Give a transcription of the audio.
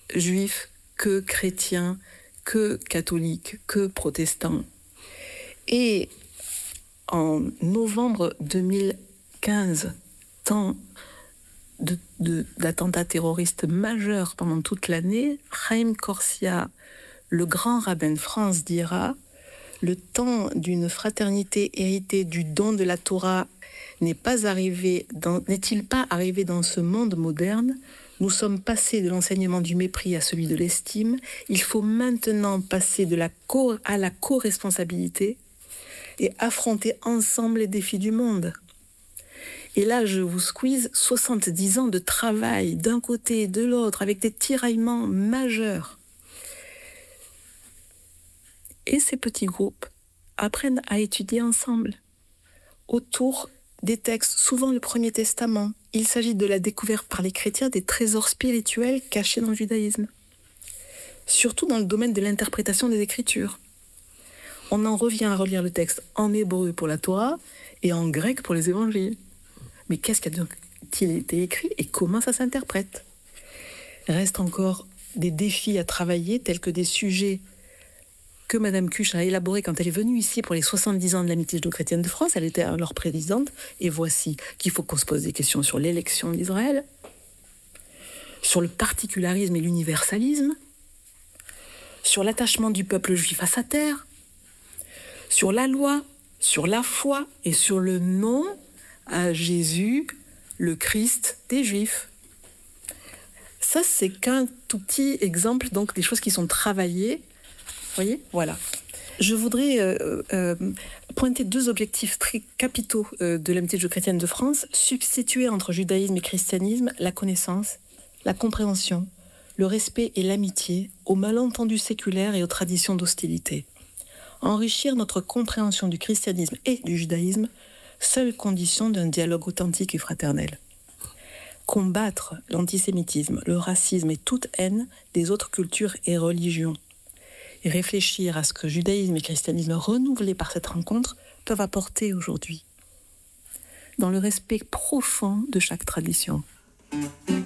juifs, que chrétiens, que catholiques, que protestants. Et en novembre 2015, temps d'attentats terroristes majeurs pendant toute l'année, Chaim Corsia, le grand rabbin de France, dira « Le temps d'une fraternité héritée du don de la Torah n'est-il pas arrivé dans ce monde moderne ? Nous sommes passés de l'enseignement du mépris à celui de l'estime. Il faut maintenant passer à la co-responsabilité et affronter ensemble les défis du monde. » Et là, je vous squeeze 70 ans de travail d'un côté et de l'autre, avec des tiraillements majeurs. Et ces petits groupes apprennent à étudier ensemble, autour des textes, souvent le Premier Testament. Il s'agit de la découverte par les chrétiens des trésors spirituels cachés dans le judaïsme, surtout dans le domaine de l'interprétation des Écritures. On en revient à relire le texte en hébreu pour la Torah et en grec pour les évangiles. Mais qu'est-ce qui a-t-il été écrit et comment ça s'interprète ? Reste encore des défis à travailler, tels que des sujets que Madame Cuche a élaborés quand elle est venue ici pour les 70 ans de l'amitié judéo-chrétienne de France. Elle était alors présidente. Et voici qu'il faut qu'on se pose des questions sur l'élection d'Israël, sur le particularisme et l'universalisme, sur l'attachement du peuple juif à sa terre, sur la loi, sur la foi et sur le nom à Jésus, le Christ des Juifs. Ça, c'est qu'un tout petit exemple, donc des choses qui sont travaillées. Vous voyez ? Voilà. Je voudrais pointer deux objectifs très capitaux de l'amitié judéo-chrétienne de France, substituer entre judaïsme et christianisme la connaissance, la compréhension, le respect et l'amitié aux malentendus séculaires et aux traditions d'hostilité. Enrichir notre compréhension du christianisme et du judaïsme, seule condition d'un dialogue authentique et fraternel. Combattre l'antisémitisme, le racisme et toute haine des autres cultures et religions. Et réfléchir à ce que judaïsme et christianisme renouvelés par cette rencontre peuvent apporter aujourd'hui, dans le respect profond de chaque tradition.